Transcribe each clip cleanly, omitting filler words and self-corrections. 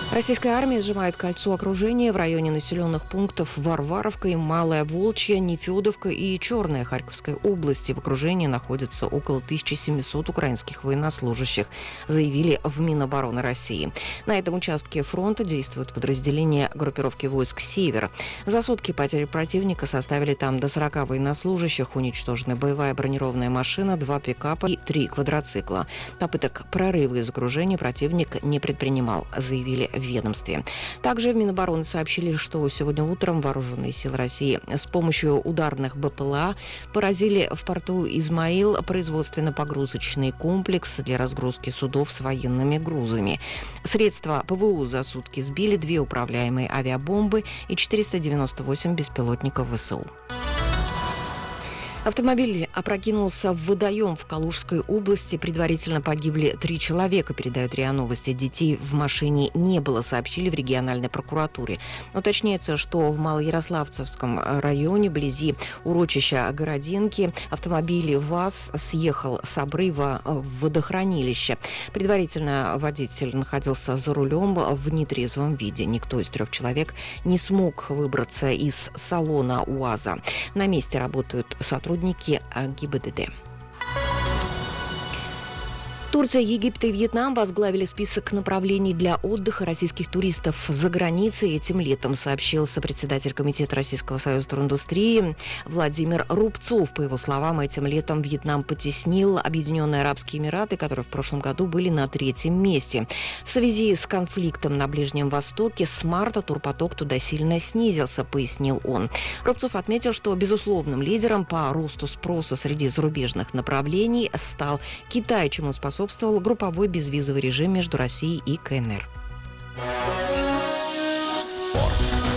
Российская армия сжимает кольцо окружения в районе населенных пунктов Варваровка и Малая Волчья, Нефедовка и Черная Харьковской области. В окружении находится около 1700 украинских военнослужащих, заявили в Минобороны России. На этом участке фронта действуют подразделения группировки войск «Север». За сутки потери противника составили там до 40 военнослужащих, уничтожена боевая бронированная машина, 2 пикапа и 3 квадроцикла. Попыток прорыва из окружения противник не предпринимал, заявили в ведомстве. Также в Минобороны сообщили, что сегодня утром вооруженные силы России с помощью ударных БПЛА поразили в порту Измаил производственно-погрузочный комплекс для разгрузки судов с военными грузами. Средства ПВО за сутки сбили 2 управляемые авиабомбы и 498 беспилотников ВСУ. Автомобиль опрокинулся в водоем в Калужской области. Предварительно погибли 3 человека, передают РИА Новости. Детей в машине не было, сообщили в региональной прокуратуре. Уточняется, что в Малоярославцевском районе, вблизи урочища Городенки, автомобиль ВАЗ съехал с обрыва в водохранилище. Предварительно водитель находился за рулем в нетрезвом виде. Никто из 3 человек не смог выбраться из салона УАЗа. На месте работают сотрудники ГИБДД. Турция, Египет и Вьетнам возглавили список направлений для отдыха российских туристов за границей этим летом, сообщил сопредседатель Комитета Российского союза туриндустрии Владимир Рубцов. По его словам, этим летом Вьетнам потеснил Объединенные Арабские Эмираты, которые в прошлом году были на 3-м месте. В связи с конфликтом на Ближнем Востоке с марта турпоток туда сильно снизился, пояснил он. Рубцов отметил, что безусловным лидером по росту спроса среди зарубежных направлений стал Китай, чему способствовал групповой безвизовый режим между Россией и КНР. Спорт.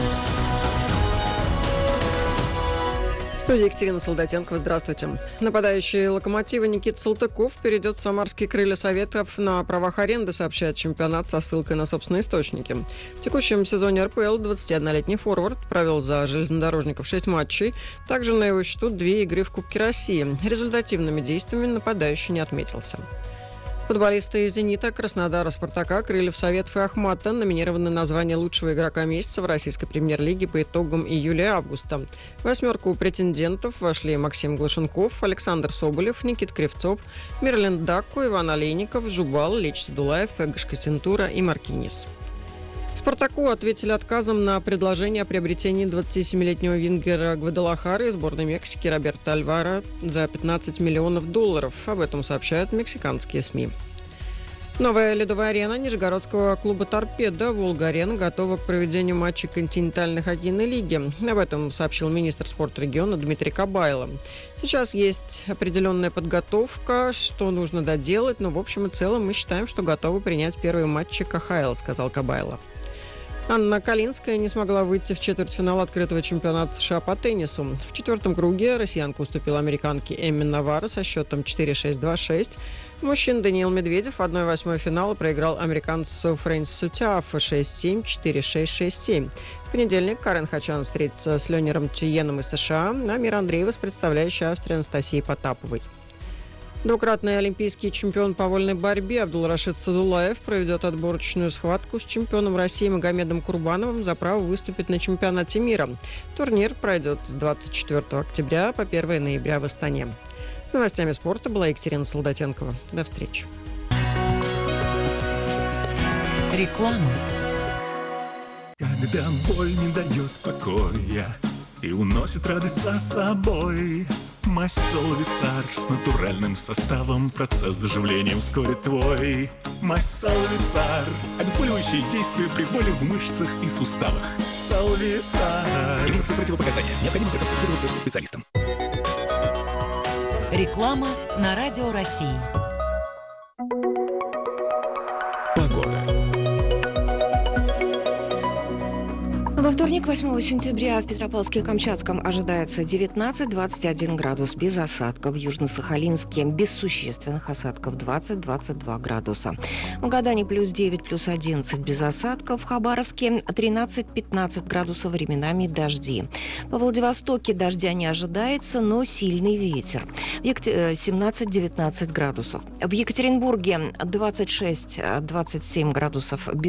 В студии Екатерина Солдатенкова. Здравствуйте. Нападающий «Локомотива» Никита Салтыков перейдет в самарские «Крылья Советов» на правах аренды, сообщает чемпионат со ссылкой на собственные источники. В текущем сезоне РПЛ 21-летний форвард провел за железнодорожников 6 матчей. Также на его счету 2 игры в Кубке России. Результативными действиями нападающий не отметился. Футболисты из «Зенита», Краснодара, «Спартака», «Крыльев Советов» и «Ахмата» номинированы на звание лучшего игрока месяца в российской премьер-лиге по итогам июля-августа. В 8 претендентов вошли Максим Глашенков, Александр Соболев, Никита Кривцов, Мирлен Дакко, Иван Олейников, Жубал, Лечи Садулаев, Эгош Кассентура и Маркинис. «Спартаку» ответили отказом на предложение о приобретении 27-летнего вингера Гвадалахары из сборной Мексики Роберто Альвара за $15 миллионов. Об этом сообщают мексиканские СМИ. Новая ледовая арена нижегородского клуба «Торпедо» «Волга-Арена» готова к проведению матчей континентальной хоккейной лиги. Об этом сообщил министр спорта региона Дмитрий Кабайло. Сейчас есть определенная подготовка, что нужно доделать, но в общем и целом мы считаем, что готовы принять первые матчи КХЛ, сказал Кабайло. Анна Калинская не смогла выйти в четвертьфинал открытого чемпионата США по теннису. В 4-м круге россиянка уступила американке Эмми Наварро со счетом 4-6-2-6. Мужчина Даниил Медведев в 1/8 финала проиграл американцу Фрэнсису Тиаффе 6-7, 4-6, 6-7. В понедельник Карен Хачан встретится с Ленером Тюеном из США, а Мира Андреева с представляющей Австрию Анастасией Потаповой. Двукратный олимпийский чемпион по вольной борьбе Абдулрашид Садулаев проведет отборочную схватку с чемпионом России Магомедом Курбановым за право выступить на чемпионате мира. Турнир пройдет с 24 октября по 1 ноября в Астане. С новостями спорта была Екатерина Солдатенкова. До встречи. Реклама. Когда боль не дает покоя и уносит радость за собой, Мазь-Сол Висар с натуральным составом, процесс заживления ускорит твой. Мазь-Сол Висар, обезболивающие действия при боли в мышцах и суставах. Сол Висар. Имеются противопоказания. Необходимо проконсультироваться со специалистом. Реклама на Радио России. Погода. Во вторник, 8 сентября, в Петропавловске-Камчатском ожидается 19-21 градус без осадков. В Южно-Сахалинске без существенных осадков 20-22 градуса. В Магадане плюс 9, плюс 11 без осадков. В Хабаровске 13-15 градусов, временами дожди. Во Владивостоке дождя не ожидается, но сильный ветер. 17-19 градусов. В Екатеринбурге 26-27 градусов без